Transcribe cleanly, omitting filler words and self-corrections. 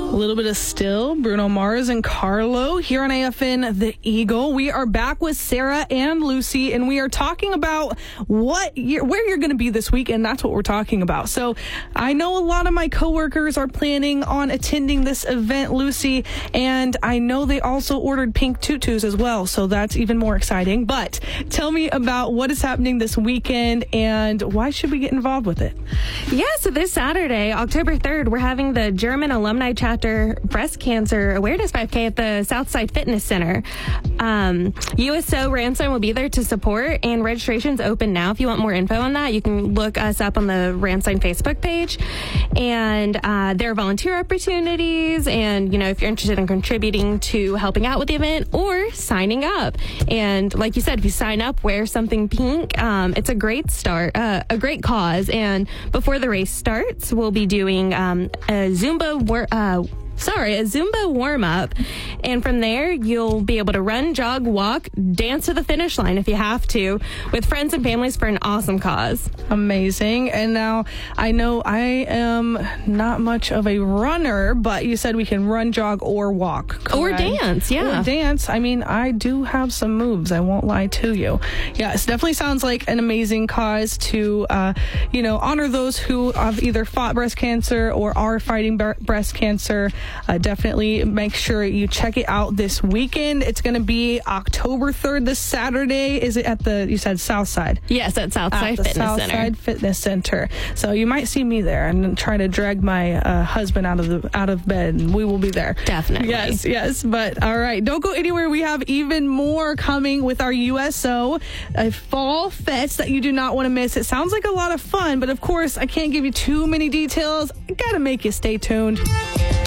A little bit of Still, Bruno Mars and Carlo here on AFN The Eagle. We are back with Sarah and Lucy, and we are talking about where you're going to be this weekend. That's what we're talking about. So I know a lot of my coworkers are planning on attending this event, Lucy, and I know they also ordered pink tutus as well. So that's even more exciting. But tell me about what is happening this weekend and why should we get involved with it? Yeah, so this Saturday, October 3rd, we're having the German Alumni Chapter Breast Cancer Awareness 5K at the Southside Fitness Center. USO Ramstein will be there to support, and registration's open now. If you want more info on that, you can look us up on the Ramstein Facebook page. And there are volunteer opportunities, and, if you're interested in contributing to helping out with the event or signing up. And like you said, if you sign up, wear something pink. It's a great start, a great cause. And before the race starts, we'll be doing a Zumba warm-up. And from there, you'll be able to run, jog, walk, dance to the finish line if you have to, with friends and families for an awesome cause. Amazing. And now, I know I am not much of a runner, but you said we can run, jog, or walk. Correct? Or dance, yeah. Or dance. I mean, I do have some moves. I won't lie to you. Yeah, it definitely sounds like an amazing cause to, honor those who have either fought breast cancer or are fighting breast cancer. Definitely make sure you check it out this weekend. It's going to be October 3rd, this Saturday. Is it at you said Southside? Yes, at Southside Fitness Center. Southside Fitness Center. So you might see me there and try to drag my husband out of bed, and we will be there. Definitely. Yes. But all right, don't go anywhere. We have even more coming with our USO, a fall fest that you do not want to miss. It sounds like a lot of fun, but of course, I can't give you too many details. I got to make you stay tuned.